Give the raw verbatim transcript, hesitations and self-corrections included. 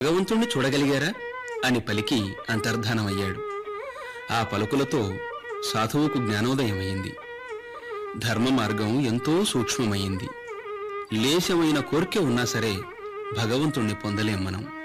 భగవంతుణ్ణి చూడగలిగారా అని పలికి అంతర్ధానమయ్యాడు. ఆ పలుకులతో సాధువుకు జ్ఞానోదయమైంది. ధర్మ మార్గం ఎంతో సూక్ష్మమైంది. లేశమైన కోర్కె ఉన్నా సరే భగవంతుణ్ణి పొందలేం మనం.